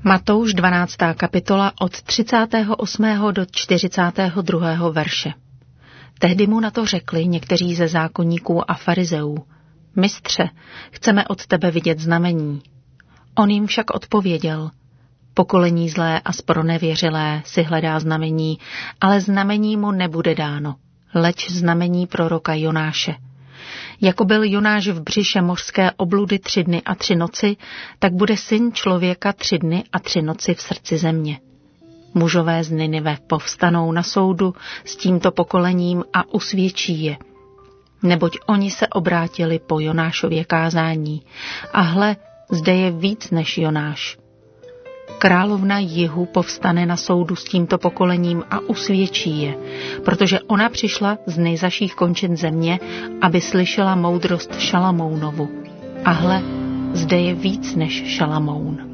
Matouš 12. kapitola od 38. do 42. verše. Tehdy mu na to řekli někteří ze zákonníků a farizeů: Mistře, chceme od tebe vidět znamení. On jim však odpověděl: Pokolení zlé a zpronevěřilé si hledá znamení, ale znamení mu nebude dáno, leč znamení proroka Jonáše. Jako byl Jonáš v břiše mořské obludy 3 dny a 3 noci, tak bude Syn člověka 3 dny a 3 noci v srdci země. Mužové z Ninive povstanou na soudu s tímto pokolením a usvědčí je. Neboť oni se obrátili po Jonášově kázání. A hle, zde je víc než Jonáš. Královna Jihu povstane na soudu s tímto pokolením a usvědčí je, protože ona přišla z nejzaších končin země, aby slyšela moudrost Šalamounovu. A hle, zde je víc než Šalamoun.